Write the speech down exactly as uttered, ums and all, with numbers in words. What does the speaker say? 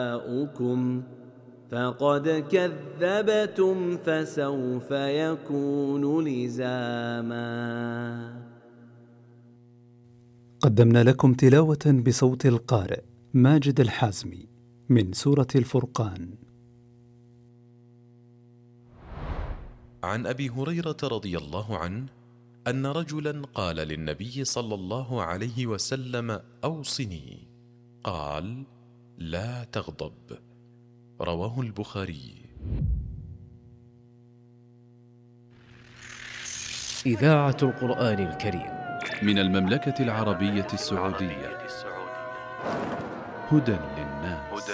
جاءكم فقد كذبتم فسوف يكون لزاما. قدمنا لكم تلاوة بصوت القارئ ماجد الحازمي من سورة الفرقان. عن أبي هريرة رضي الله عنه أن رجلا قال للنبي صلى الله عليه وسلم: أوصني. قال: لا تغضب. رواه البخاري. إذاعة القرآن الكريم من المملكة العربية السعودية. هدى للناس.